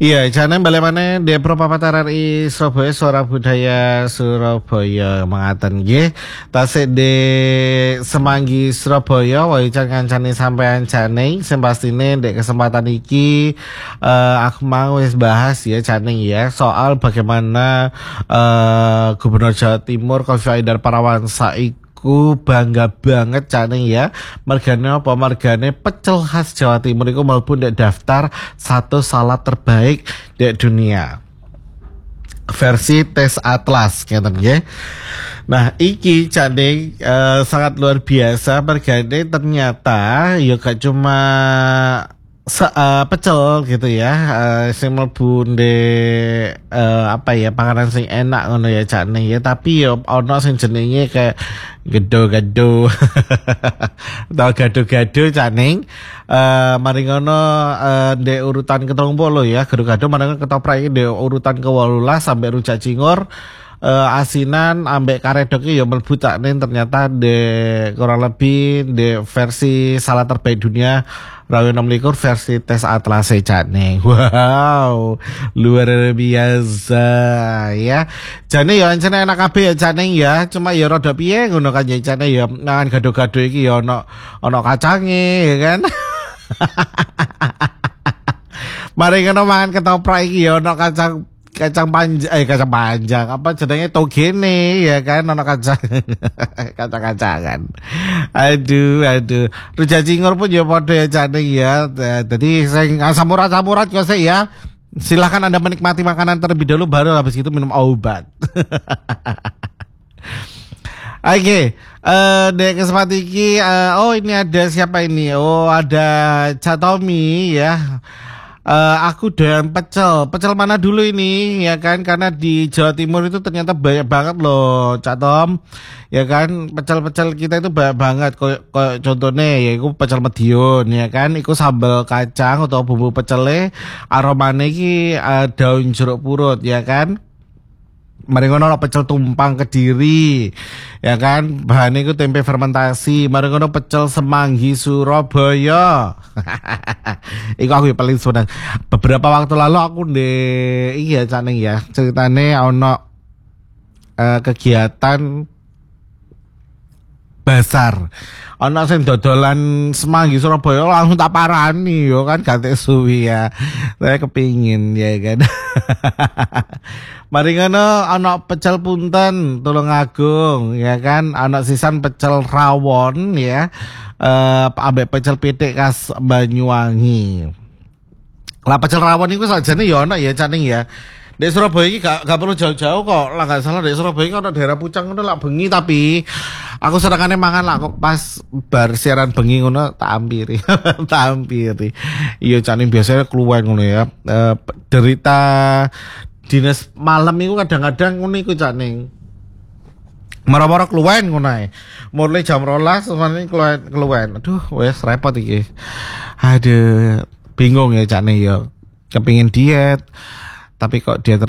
Iya, jane balik maneh di Propapat RRI Surabaya Suara Budaya Surabaya mengaten nggih. Tasik di Semanggi Surabaya wae kancane sampean jane sing pastine di kesempatan iki aku mau wis bahas ya jane ya soal bagaimana Gubernur Jawa Timur Khofifah Indar Parawansa ku bangga banget cane ya margane apa margane pecel khas Jawa Timur iku mlebu ndek daftar satu salad terbaik di dunia versi tes Atlas ngeten nggih. Nah, iki cane sangat luar biasa margane ternyata ya gak cuma pecel gitu ya sing mlebu ndek apa ya panganan sing enak ngono ya cane ya tapi ya ono sing jenenge kayak gedo-gedo atau gado-gado caning mari ngono ndek urutan ke-30 ya gado-gado mari ketoprak iki ndek urutan ke-18 sampai rujak cingur asinan ambek karedok ya mlebu takne ternyata de kurang lebih de versi salad terbaik dunia Rawi 26 versi tes Atlas Jane. Wow, luar biasa ya. Jane ya ancene enak kabeh ya Jane ya. Cuma ya rada piye ngono kan Jane ya mangan gado-gado iki ya ono kacange ya kan. Mari ngono mangan ketoprak iki ya ono kacang panjang apa jenenge togene ya kan ono kacang-kacangan. Aduh rujak cingur pun ya padha ya jane ya. Jadi sing asam urat kok ya silahkan Anda menikmati makanan terlebih dahulu baru habis itu minum obat. Oke, di kesempatan ini oh ini ada siapa ini? Oh ada Cak Tommy ya. Aku doyan pecel mana dulu ini ya kan karena di Jawa Timur itu ternyata banyak banget loh Cak Tom ya kan pecel kita itu banyak banget kayak contohnya ya itu pecel Madiun ya kan itu sambal kacang atau bumbu pecele aromanya iki daun jeruk purut ya kan. Mari ngono pecel tumpang Kediri ya kan bahannya itu tempe fermentasi. Mari ngono pecel Semanggi Surabaya. Iku aku paling seneng. Beberapa waktu lalu aku iya caneng ya ceritane ono kegiatan basar ana sing dodolan Semanggi Surabaya langsung tak parani yo kan gak suwi ya. Saya kepingin ya kan. Mari ngono ana pecel punten Tulungagung ya kan ana sisan pecel rawon ya ambek pecel pitik khas Banyuwangi. Lah pecel rawon iku sakjane ya ana ya caning ya. Di Surabaya ini gak perlu jauh-jauh kok lah gak salah di Surabaya ini ada daerah Pucang itu lah bengi tapi aku serangannya mangan lah kok pas bar siaran bengi ngono tak ampiri iya caning biasanya keluar ngono ya derita dinas malam itu kadang-kadang ngono iku caning marah-marah keluar ngono ae mulai jam 12 semuanya keluar aduh wes repot iki bingung ya caning ya kepingin diet tapi kok diet